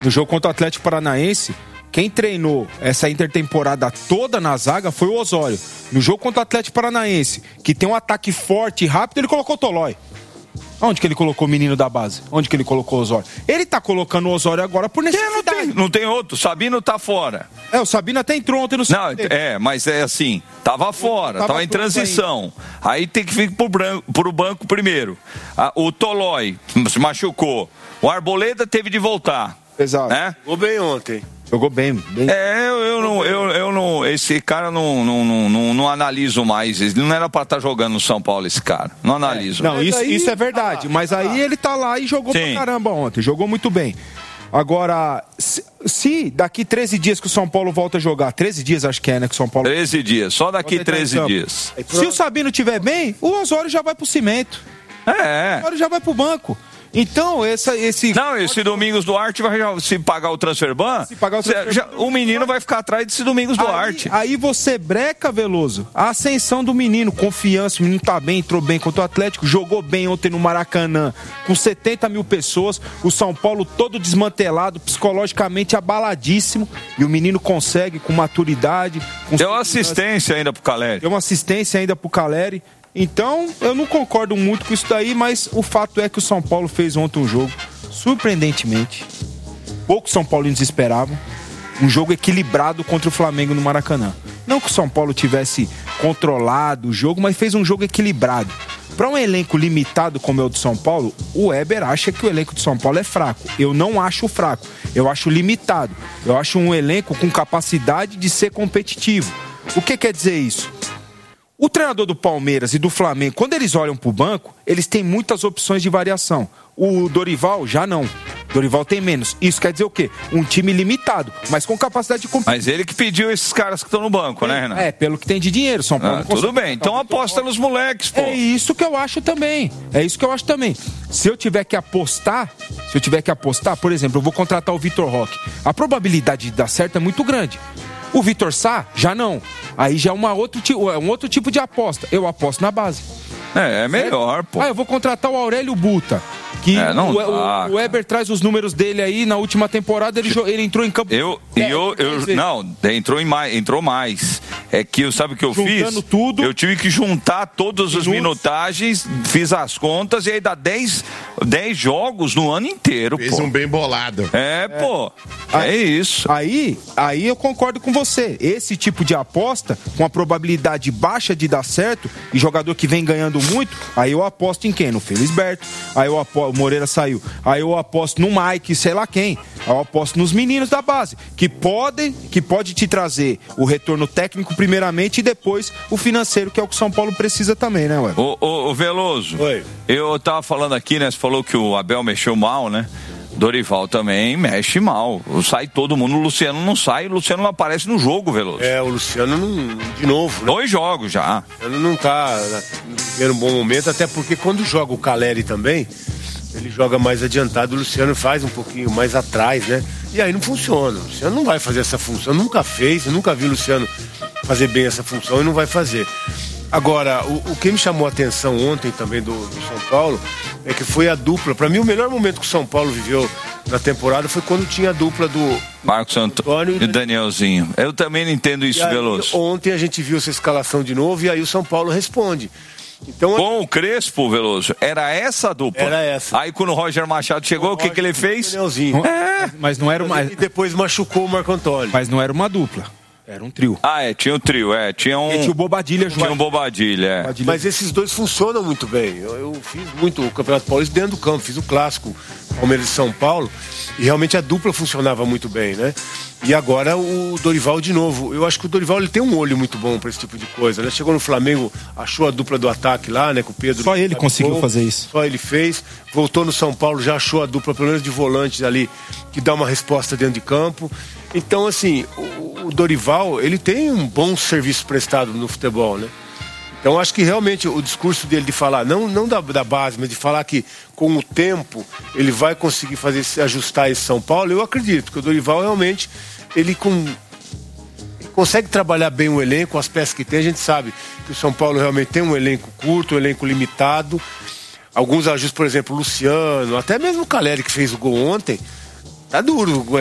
No jogo contra o Atlético Paranaense, quem treinou essa intertemporada toda na zaga foi o Osório. No jogo contra o Atlético Paranaense, que tem um ataque forte e rápido, ele colocou o Tolói. Onde que ele colocou o menino da base? Onde que ele colocou o Osório? Ele tá colocando o Osório agora por necessidade. Não tem outro. O Sabino tá fora. O Sabino até entrou ontem no Não, mas é assim, tava fora, tava em transição. Aí tem que vir pro banco primeiro. O Tolói se machucou. O Arboleda teve de voltar. Exato. Né? Jogou bem ontem. Jogou bem. Eu não. Esse cara não analiso mais. Ele não era pra estar jogando no São Paulo, esse cara. Não analiso. Não, isso é verdade. Mas aí ele tá lá e jogou pra caramba ontem. Jogou muito bem. Agora, se daqui 13 dias que o São Paulo volta a jogar, 13 dias acho que é, né? Que o São Paulo. 13 dias, só daqui 13 dias. Se o Sabino estiver bem, o Osório já vai pro cimento. O Osório já vai pro banco. Então, esse... Não, esse Domingos Duarte vai se pagar o transferban, o menino vai ficar atrás desse Domingos Duarte. Aí você breca, Veloso, a ascensão do menino, confiança, o menino tá bem, entrou bem contra o Atlético, jogou bem ontem no Maracanã, com 70 mil pessoas, o São Paulo todo desmantelado, psicologicamente abaladíssimo, e o menino consegue com maturidade... Deu assistência ainda pro Caleri. Deu uma assistência ainda pro Caleri. Então, eu não concordo muito com isso daí, mas o fato é que o São Paulo fez ontem um jogo, surpreendentemente, poucos São Paulinos esperavam, um jogo equilibrado contra o Flamengo no Maracanã. Não que o São Paulo tivesse controlado o jogo, mas fez um jogo equilibrado. Para um elenco limitado como é o do São Paulo, o Weber acha que o elenco do São Paulo é fraco. Eu não acho fraco, eu acho limitado. Eu acho um elenco com capacidade de ser competitivo. O que quer dizer isso? O treinador do Palmeiras e do Flamengo, quando eles olham para o banco, eles têm muitas opções de variação. O Dorival já não. O Dorival tem menos. Isso quer dizer o quê? Um time limitado, mas com capacidade de competir. Mas ele que pediu esses caras que estão no banco, né, Renato? Pelo que tem de dinheiro. São Paulo tudo bem, então aposta nos moleques, pô. É isso que eu acho também. Se eu tiver que apostar, por exemplo, eu vou contratar o Vitor Roque. A probabilidade de dar certo é muito grande. O Vitor Sá, já não. Aí já é um outro tipo de aposta. Eu aposto na base. É melhor, pô. Eu vou contratar o Aurélio Buta. Que o Weber traz os números dele aí na última temporada, ele entrou em campo. Entrou mais. É que sabe o que eu fiz? Tudo. Eu tive que juntar todas as minutagens, fiz as contas e aí dá 10 jogos no ano inteiro. Fez um bem bolado. Pô. É isso. Aí eu concordo com você. Esse tipo de aposta, com a probabilidade baixa de dar certo, e jogador que vem ganhando muito, aí eu aposto em quem? No Felisberto. Aí eu aposto, o Moreira saiu. Aí eu aposto no Mike, sei lá quem. Eu aposto nos meninos da base, que pode te trazer o retorno técnico primeiramente e depois o financeiro, que é o que o São Paulo precisa também, né, ué? Ô Veloso, Oi. Eu tava falando aqui, né, você falou que o Abel mexeu mal, né? Dorival também mexe mal. Sai todo mundo, o Luciano não sai, o Luciano não aparece no jogo, Veloso. O Luciano não, de novo, né? 2 jogos já. O Luciano não tá vivendo um bom momento, até porque quando joga o Caleri também, ele joga mais adiantado, o Luciano faz um pouquinho mais atrás, né? E aí não funciona. O Luciano não vai fazer essa função, nunca fez, eu nunca vi o Luciano fazer bem essa função e não vai fazer. Agora, o que me chamou a atenção ontem também do São Paulo é que foi a dupla. Para mim, o melhor momento que o São Paulo viveu na temporada foi quando tinha a dupla do Marcos Antônio e Danielzinho. Eu também não entendo isso, Veloso. Ontem a gente viu essa escalação de novo e aí o São Paulo responde. Então, com o Crespo, Veloso, era essa a dupla? Era essa. Aí quando o Roger Machado chegou, o que ele fez? Mas não era uma... E depois machucou o Marco Antônio. Mas não era uma dupla. Era um trio. Tinha um trio, tinha um... E tinha o Bobadilha. Tinha um Bobadilha, Mas esses dois funcionam muito bem. Eu fiz muito o Campeonato Paulista dentro do campo, fiz o clássico Palmeiras e São Paulo, e realmente a dupla funcionava muito bem, né? E agora o Dorival de novo. Eu acho que o Dorival ele tem um olho muito bom para esse tipo de coisa, né? Chegou no Flamengo, achou a dupla do ataque lá, né? Com o Pedro. Só ele conseguiu fazer isso. Só ele fez. Voltou no São Paulo, já achou a dupla, pelo menos de volantes ali, que dá uma resposta dentro de campo. Então, assim, o Dorival, ele tem um bom serviço prestado no futebol, né? Então, acho que realmente o discurso dele de falar, não da base, mas de falar que com o tempo ele vai conseguir ajustar esse São Paulo, eu acredito, porque o Dorival realmente, ele consegue trabalhar bem o elenco, as peças que tem. A gente sabe que o São Paulo realmente tem um elenco curto, um elenco limitado. Alguns ajustes, por exemplo, o Luciano, até mesmo o Caleri, que fez o gol ontem, Tá duro